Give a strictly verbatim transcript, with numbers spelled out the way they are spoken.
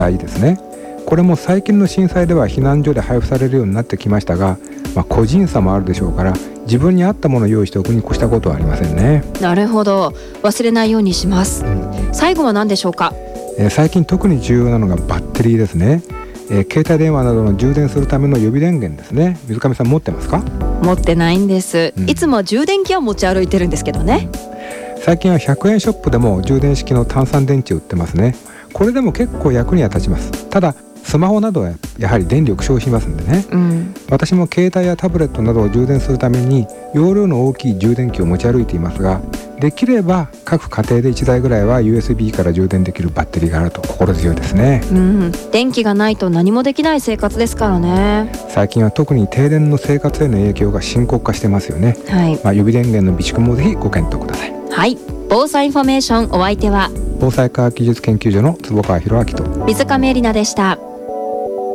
いいですね。これも最近の震災では避難所で配布されるようになってきましたが、まあ、個人差もあるでしょうから自分に合ったものを用意しておくに越したことはありませんね。 なるほど、忘れないようにします、うん、最後は何でしょうか。 えー、最近特に重要なのがバッテリーですね。えー、携帯電話などの充電するための予備電源ですね。水上さん持ってますか？ 持ってないんです、うん、いつも充電器は持ち歩いてるんですけどね、 うん、最近はひゃくえんショップでも充電式の単三電池売ってますね。これでも結構役には立ちます。ただスマホなどはやはり電力消費しますんでね、うん、私も携帯やタブレットなどを充電するために容量の大きい充電器を持ち歩いていますが、できれば各家庭でいちだいぐらいは ユーエスビー から充電できるバッテリーがあると心強いですね、 うん、電気がないと何もできない生活ですからね。 最近は特に停電の生活への影響が深刻化してますよね、 はい。 まあ、予備電源の備蓄もぜひご検討ください。 はい、防災インフォメーション、お相手は防災科学技術研究所の坪川博明と水上絵里奈でした。